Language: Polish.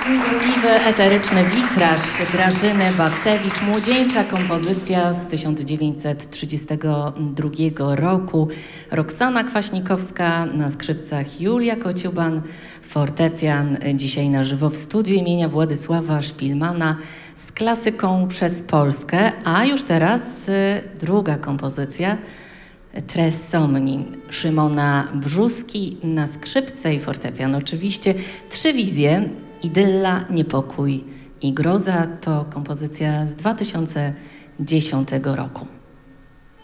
Migotliwy, eteryczny witraż Grażyny Bacewicz, młodzieńcza kompozycja z 1932 roku. Roxana Kwaśnikowska na skrzypcach, Julia Kociuban, fortepian. Dzisiaj na żywo w studiu imienia Władysława Szpilmana z klasyką przez Polskę. A już teraz druga kompozycja, Tres Somni, Szymona Brzóski na skrzypce i fortepian. Oczywiście trzy wizje: Idylla, Niepokój i Groza. To kompozycja z 2010 roku.